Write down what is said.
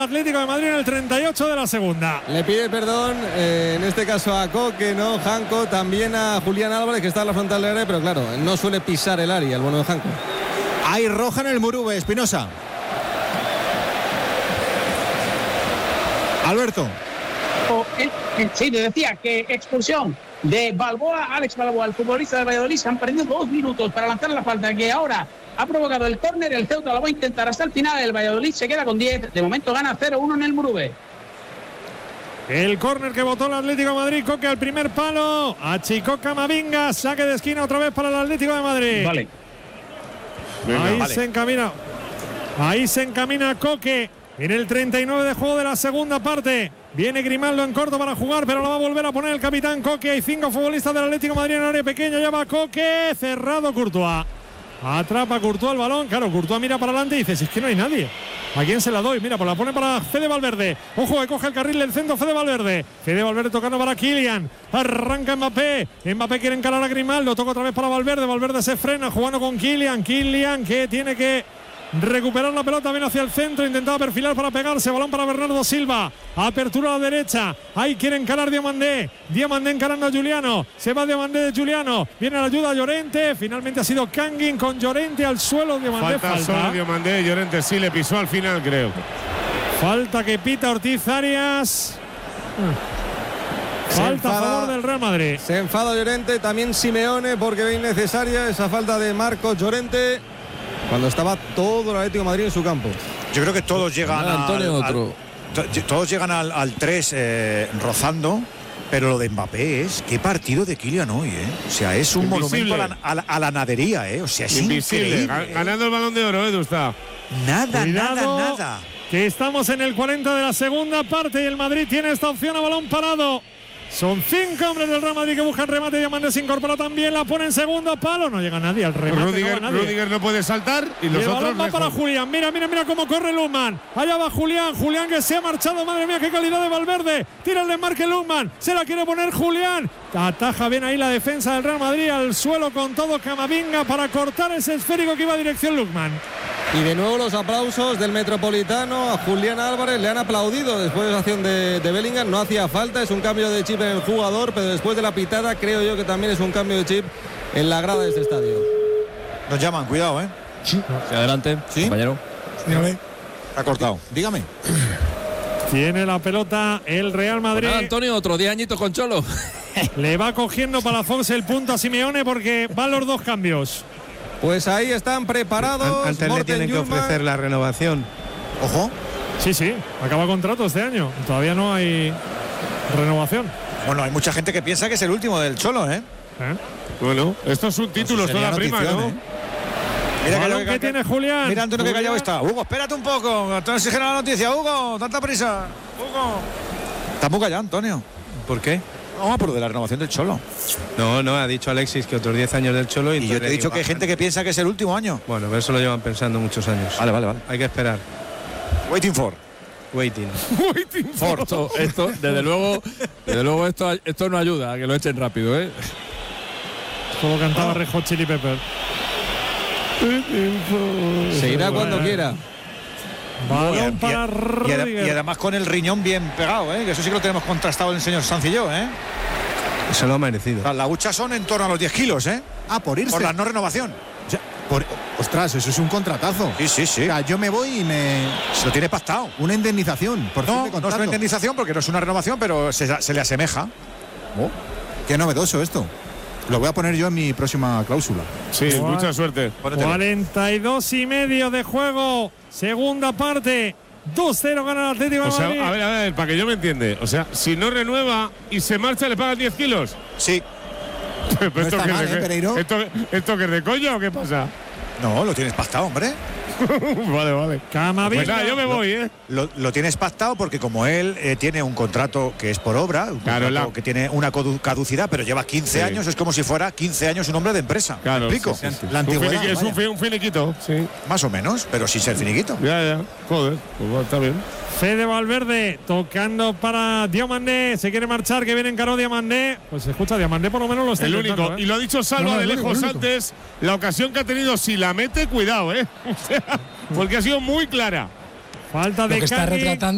Atlético de Madrid en el 38 de la segunda. Le pide perdón, en este caso a Coque, ¿no? Janko, también a Julián Álvarez, que está en la frontal del área, pero claro, no suele pisar el área, el bueno de Janko. Hay roja en el Murube, Espinosa. Alberto. Sí, te decía que expulsión de Balboa, Alex Balboa, el futbolista de Valladolid. Se han perdido 2 minutos para lanzar la falta que ahora ha provocado el córner. El Ceuta lo va a intentar hasta el final. El Valladolid se queda con 10. De momento gana 0-1 en el Murube. El córner que votó el Atlético de Madrid. Coque al primer palo. Achicó Camavinga. Saque de esquina otra vez para el Atlético de Madrid. Vale. Se encamina. Ahí se encamina Coque. En el 39 de juego de la segunda parte. Viene Grimaldo en corto para jugar, pero lo va a volver a poner el capitán Coque. Hay 5 futbolistas del Atlético de Madrid en área pequeña. Llama Coque. Cerrado Courtois. Atrapa Courtois el balón. Claro, Courtois mira para adelante y dice: si es que no hay nadie. ¿A quién se la doy? Mira, pues la pone para Fede Valverde. Ojo, que coge el carril del centro Fede Valverde. Fede Valverde tocando para Kylian. Arranca Mbappé. Mbappé quiere encarar a Grimaldo. Toca otra vez para Valverde. Valverde se frena jugando con Kylian. Kylian que tiene que recuperar la pelota, viene hacia el centro, intentaba perfilar para pegarse, balón para Bernardo Silva, apertura a la derecha, ahí quiere encarar Diomandé encarando a Giuliano, se va Diomandé de Giuliano, viene la ayuda a Llorente, finalmente ha sido Kangin con Llorente al suelo. Diomandé falta. Solo Diomandé, Llorente sí le pisó al final, creo. Falta que pita Ortiz Arias. Falta a favor del Real Madrid. Se enfada Llorente, también Simeone, porque ve innecesaria esa falta de Marcos Llorente cuando estaba todo el Atlético de Madrid en su campo. Yo creo que todos llegan todos llegan al 3 rozando, pero lo de Mbappé es qué partido de Kylian hoy, ¿eh? O sea, es un invisible. monumento a la nadería, ¿eh? O sea, es invisible. increíble. Ganando el Balón de Oro, Edu está. Nada. Que estamos en el 40 de la segunda parte y el Madrid tiene esta opción a balón parado. Son 5 hombres del Real Madrid que buscan remate. Diamante se incorpora también, la pone en segundo palo. No llega nadie al remate. Rudiger no puede saltar y los el otros balón va para Julián. Mira cómo corre Lukman. Allá va Julián. Julián que se ha marchado. Madre mía, qué calidad de Valverde. Tira el desmarque Lukman. Se la quiere poner Julián. Ataja bien ahí la defensa del Real Madrid. Al suelo con todo Camavinga para cortar ese esférico que iba a dirección Lukman. Y de nuevo los aplausos del Metropolitano a Julián Álvarez. Le han aplaudido después de la acción de Bellingham. No hacía falta, es un cambio de chip en el jugador, pero después de la pitada creo yo que también es un cambio de chip en la grada de este estadio. Nos llaman, cuidado, ¿eh? Sí. Adelante, ¿sí? Compañero. Dígame. Ha cortado. Dígame. Tiene la pelota el Real Madrid. Pues nada, Antonio, otros 10 añitos con Cholo. Le va cogiendo Palafox el punto a Simeone porque van los 2 cambios. Pues ahí están preparados. Antes le tienen que ofrecer la renovación. Ojo. Sí, acaba contrato este año. Todavía no hay renovación. Bueno, hay mucha gente que piensa que es el último del Cholo, ¿eh? Bueno, esto es un título, es la prima, ¿no? ¿eh? Mira que tiene Julián. Mira, Antonio, que callado está. Hugo, espérate un poco. Te oxigena la noticia. Hugo, tanta prisa. Hugo. Está muy callado, Antonio. ¿Por qué? Vamos a por de la renovación del Cholo. No, ha dicho Alexis que otros 10 años del Cholo. Y yo te he dicho que hay gente que piensa que es el último año. Bueno, pero eso lo llevan pensando muchos años. Vale. Hay que esperar. Waiting for. Esto, desde luego, esto no ayuda a que lo echen rápido, ¿eh? Como cantaba Red Hot Chili Pepper. Se irá cuando quiera. Balón para Rudiger. Y además con el riñón bien pegado, ¿eh? Que eso sí que lo tenemos contrastado el señor Sanz y yo, ¿eh? Se lo ha merecido. La hucha son en torno a los 10 kilos, ¿eh? Por irse. Por la no renovación. Ostras, eso es un contratazo. Sí. O sea, yo me voy y se lo tiene pactado. Una indemnización por fin de contrato. No es una indemnización porque no es una renovación, pero se le asemeja. Qué novedoso esto. Lo voy a poner yo en mi próxima cláusula. Sí, mucha suerte. 42 y medio de juego. Segunda parte. 2-0 gana el Atlético de Madrid. A ver, para que yo me entienda. O sea, si no renueva y se marcha, ¿le pagan 10 kilos? Sí. No está mal, Pereiro. ¿Esto que es de coña o qué pasa? No, lo tienes pactado, hombre. Vale. Camavinga. Pues nada, yo me voy, ¿eh? Lo tienes pactado porque como él tiene un contrato que es por obra, que tiene una caducidad, pero lleva 15 años, es como si fuera 15 años un hombre de empresa. Claro, ¿Me explico? Sí. La antigüedad, es un finiquito, sí. Más o menos, pero sin ser finiquito. Ya. Joder, pues bueno, está bien. Fede Valverde tocando para Diomandé. Se quiere marchar, que viene encaró Diomandé. Pues escucha, Diomandé por lo menos lo está el intentando, único. Y lo ha dicho Salva de lejos antes. La ocasión que ha tenido, si la mete, cuidado, ¿eh? O sea, porque ha sido muy clara. Falta de Lo que está retratando